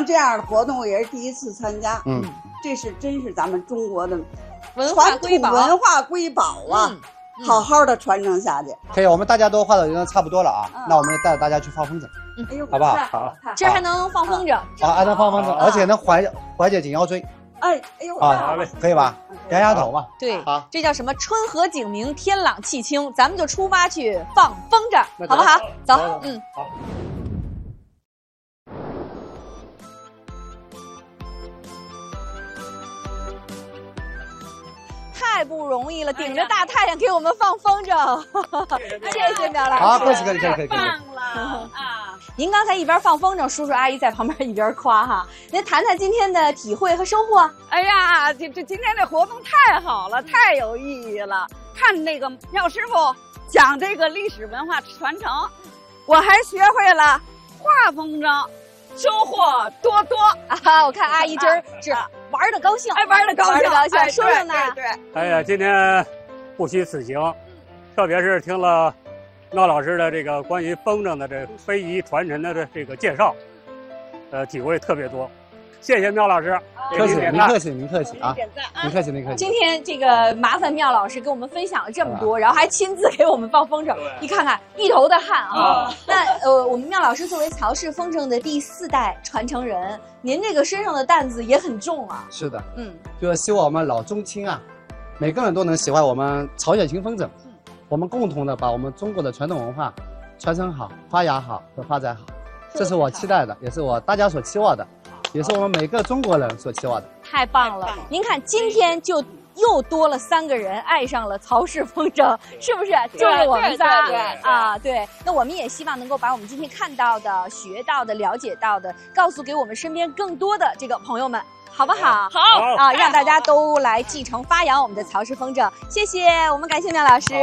像这样的活动，我也是第一次参加。这是真是咱们中国的传统文化瑰宝啊！好好的传承下去。 可以，我们大家都画的人差不多了啊，那我们带着大家去放风筝，好不好？好， 这还能放风筝， 还能放风筝，而且能缓解颈腰椎。 哎呦， 啊，可以吧？压压头吧。 对，好，这叫什么？春和景明，天朗气清，咱们就出发去放风筝，好不好？走，好。太不容易了，顶着大太阳给我们放风筝，谢谢苗老师。 好，可以。 棒了啊！您刚才一边放风筝，叔叔阿姨在旁边一边夸哈。您谈谈今天的体会和收获。 哎呀，这今天这活动太好了，太有意义了。看那个廖师傅讲这个历史文化传承，我还学会了画风筝，收获多多啊！我看阿姨今儿是玩的高兴， 玩的高兴。 叔叔呢？ 对。 哎呀，今天不虚此行，特别是听了苗老师的这个关于风筝的这非遗传承的这个介绍，体会特别多。谢谢苗老师， 您客气啊，您客气。 今天这个麻烦苗老师给我们分享了这么多，然后还亲自给我们放风筝，你看看一头的汗啊。那我们苗老师作为曹氏风筝的第4代传承人，您这个身上的担子也很重啊。 是的，就是希望我们老中青啊，每个人都能喜欢我们朝鲜型风筝，我们共同的把我们中国的传统文化传承好、发扬好和发展好，这是我期待的，也是大家所期望的。也是我们每个中国人所期望的。 太棒了！您看，今天就又多了3个人爱上了曹氏风筝，是不是？就是我们仨对。那我们也希望能够把我们今天看到的、学到的、了解到的，告诉给我们身边更多的这个朋友们，好不好？ 好啊，让大家都来继承发扬我们的曹氏风筝。谢谢，我们感谢苗老师。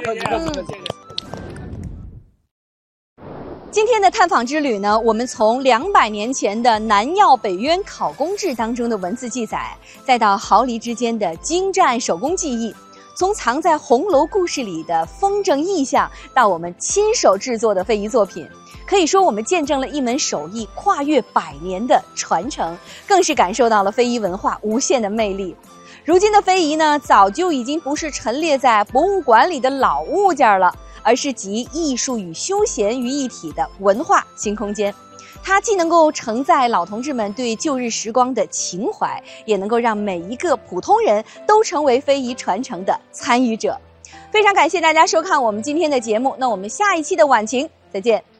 今天的探访之旅呢，我们从200年前的南药北渊考工志当中的文字记载，再到毫厘之间的精湛手工技艺，从藏在红楼故事里的风筝意象，到我们亲手制作的非遗作品，可以说我们见证了一门手艺跨越100年的传承，更是感受到了非遗文化无限的魅力。如今的非遗呢，早就已经不是陈列在博物馆里的老物件了，而是集艺术与休闲于一体的文化新空间。它既能够承载老同志们对旧日时光的情怀，也能够让每一个普通人都成为非遗传承的参与者。非常感谢大家收看我们今天的节目，那我们下一期的晚晴再见。